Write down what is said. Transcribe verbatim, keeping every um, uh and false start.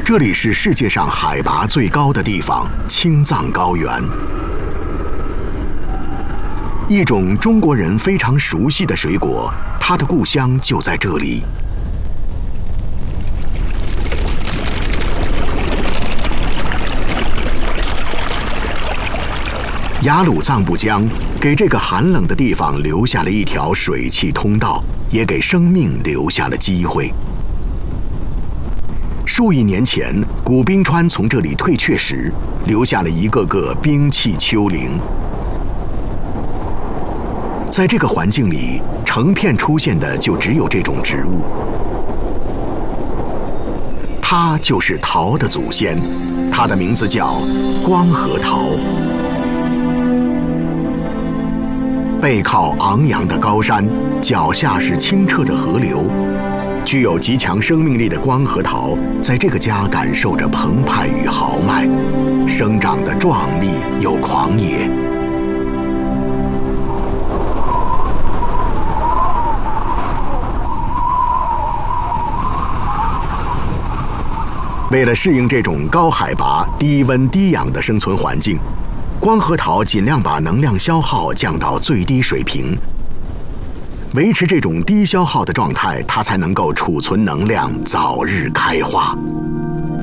这里是世界上海拔最高的地方——青藏高原。一种中国人非常熟悉的水果，它的故乡就在这里。雅鲁藏布江给这个寒冷的地方留下了一条水汽通道，也给生命留下了机会。数亿年前，古冰川从这里退却时，留下了一个个冰气丘陵。在这个环境里，成片出现的就只有这种植物。它就是桃的祖先，它的名字叫光合桃。背靠昂扬的高山，脚下是清澈的河流，具有极强生命力的光合桃，在这个家感受着澎湃与豪迈，生长的壮丽又狂野。为了适应这种高海拔、低温、低氧的生存环境，光合桃尽量把能量消耗降到最低水平，维持这种低消耗的状态，它才能够储存能量，早日开花。